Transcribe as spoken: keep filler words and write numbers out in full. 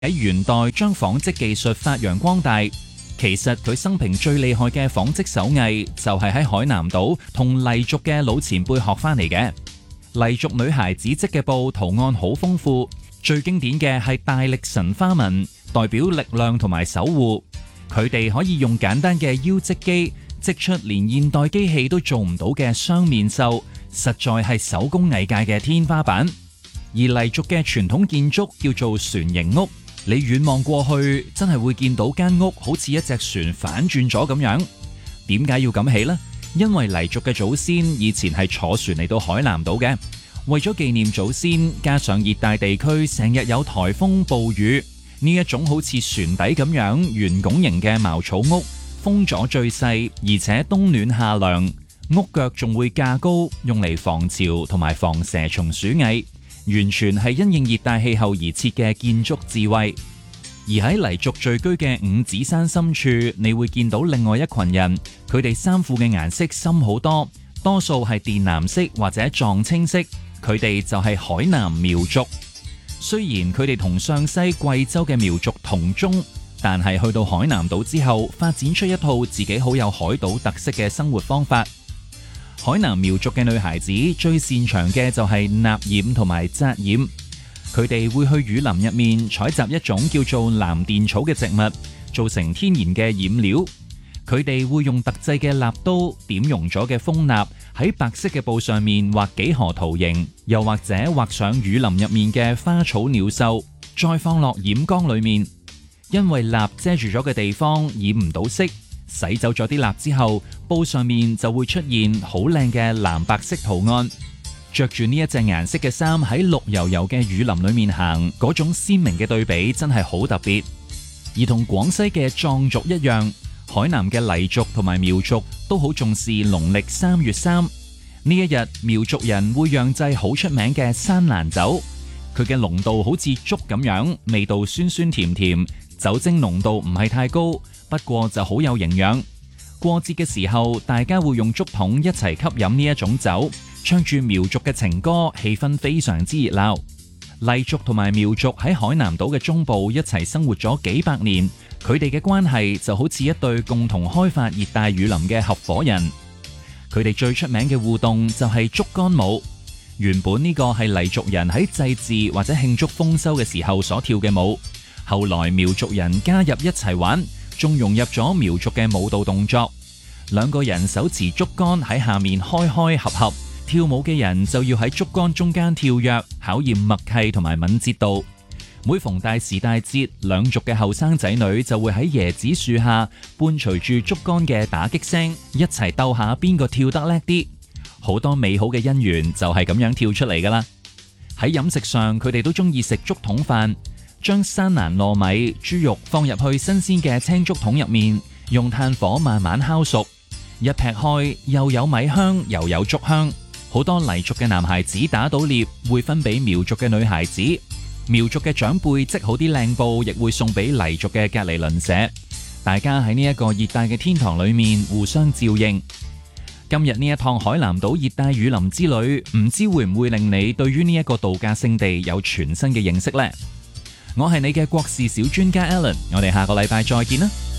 喺元代將紡織技術發揚光大。其實佢生平最厲害嘅紡織手藝就係喺海南島同黎族嘅老前輩學翻嚟嘅。黎族女孩子織嘅布圖案好豐富，最經典嘅係大力神花紋，代表力量同埋守護。佢哋可以用簡單嘅腰織機織出連現代機器都做唔到嘅雙面繡，實在係手工藝界嘅天花板。而黎族嘅傳統建築叫做船形屋。你遠望過去，真係會見到間屋好似一隻船反轉咗咁樣。點解要咁起呢？因為黎族嘅祖先以前係坐船嚟到海南島嘅，為咗紀念祖先，加上熱帶地區成日有颱風暴雨，呢一種好似船底咁樣圓拱形嘅茅草屋，風阻最細，而且冬暖夏涼，屋腳仲會架高，用嚟防潮同埋防蛇蟲鼠蟻。完全係因應熱帶氣候而設嘅建築智慧。而喺黎族聚居嘅五指山深處，你會見到另外一群人，佢哋衫褲嘅顏色深好多，多數係靛藍色或者藏青色。佢哋就係海南苗族。雖然佢哋同上西貴州嘅苗族同宗，但係去到海南島之後，發展出一套自己好有海島特色嘅生活方法。海南苗族嘅女孩子最擅長嘅就係納染同埋紮染，佢哋會去雨林入面採集一種叫做藍靛草嘅植物，做成天然嘅染料。佢哋會用特製嘅蠟刀點溶咗嘅蜂蠟喺白色嘅布上面畫幾何圖形，又或者畫上雨林入面嘅花草鳥獸，再放落染缸裏面。因為蠟遮住咗嘅地方染唔到色，洗走咗啲蠟之後，布上面就會出現好靚嘅藍白色圖案。着住呢一隻顏色嘅衫喺綠油油嘅雨林裏面行，嗰種鮮明嘅對比真係好特別。而同廣西嘅藏族一樣，海南嘅黎族同埋苗族都好重視農曆三月三呢一日，苗族人會釀製好出名嘅山蘭酒，佢嘅濃度好似竹咁樣，味道酸酸甜甜，酒精濃度唔係太高，不過就好有營養。過節嘅時候，大家會用竹筒一齊吸飲呢一種酒，唱住苗族嘅情歌，氣氛非常之熱鬧。黎族同埋苗族喺海南島嘅中部一齊生活咗幾百年，佢哋嘅關係就好似一對共同開發熱帶雨林嘅合夥人。佢哋最出名嘅互動就係竹竿舞。原本呢個係黎族人喺祭祀或者慶祝豐收嘅時候所跳嘅舞，後來苗族人加入一齊玩，仲融入咗苗族嘅舞蹈動作。兩個人手持竹竿喺下面開開合合，跳舞嘅人就要喺竹竿中間跳躍，考驗默契同埋敏捷度。每逢大時大節，兩族嘅後生仔女就會喺椰子樹下伴隨住竹竿嘅打擊聲，一齊鬥下邊個跳得叻啲。好多美好嘅姻緣就係咁樣跳出嚟噶啦。喺飲食上，佢哋都中意食竹筒飯，將山蘭糯米、豬肉放入去新鮮嘅青竹筒入面，用炭火慢慢烤熟，一劈開又有米香又有竹香。好多黎族嘅男孩子打到獵會分俾苗族嘅女孩子，苗族嘅長輩織好啲靚布，亦會送俾黎族嘅隔籬鄰舍。大家喺呢一個熱帶嘅天堂裏面互相照應。今日呢一趟海南島熱帶雨林之旅，唔知會唔會令你對於呢一個度假勝地有全新嘅認識呢？我係你嘅國事小專家 Alan，我哋下個禮拜再見啦。